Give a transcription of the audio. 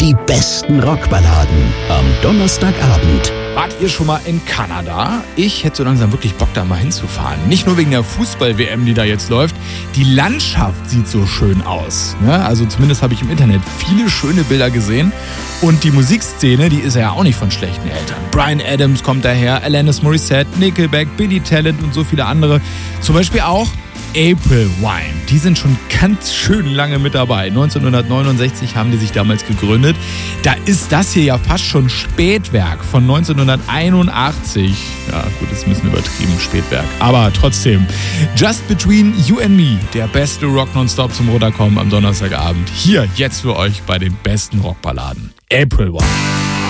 Die besten Rockballaden am Donnerstagabend. Wart ihr schon mal in Kanada? Ich hätte so langsam wirklich Bock, da mal hinzufahren. Nicht nur wegen der Fußball-WM, die da jetzt läuft. Die Landschaft sieht so schön aus. Ne? Also zumindest habe ich im Internet viele schöne Bilder gesehen. Und die Musikszene, die ist ja auch nicht von schlechten Eltern. Bryan Adams kommt daher, Alanis Morissette, Nickelback, Billy Talent und so viele andere. Zum Beispiel auch April Wine. Die sind schon ganz schön lange mit dabei. 1969 haben die sich damals gegründet. Da ist das hier ja fast schon Spätwerk von 1981. Ja gut, ist ein bisschen übertrieben, Spätwerk. Aber trotzdem. Just Between You and Me. Der beste Rock nonstop zum Runterkommen am Donnerstagabend. Hier, jetzt für euch bei den besten Rockballaden. April Wine.